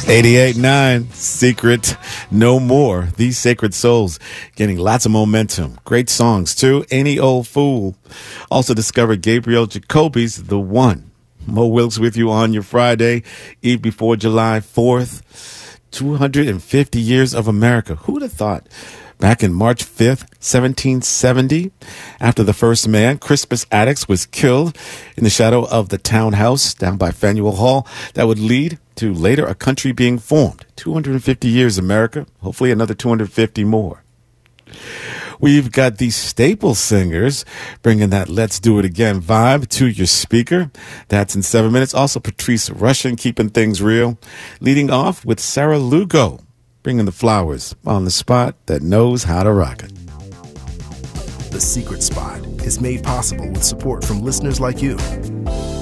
88.9 Secret No More. These Sacred Souls getting lots of momentum. Great songs too. Any Old Fool. Also discovered Gabriel Jacoby's The One. Mo Wilkes with you on your Friday, eve before July 4th. 250 years of America. Who would have thought? Back in March 5th, 1770, after the first man, Crispus Attucks, was killed in the shadow of the townhouse down by Faneuil Hall, that would lead to later a country being formed. 250 years, America. Hopefully another 250 more. We've got the Staple Singers bringing that Let's Do It Again vibe to your speaker. That's in 7 minutes. Also, Patrice Rushen keeping things real. Leading off with Sarah Lugo, bringing the flowers on the spot that knows how to rock it. The Secret Spot is made possible with support from listeners like you.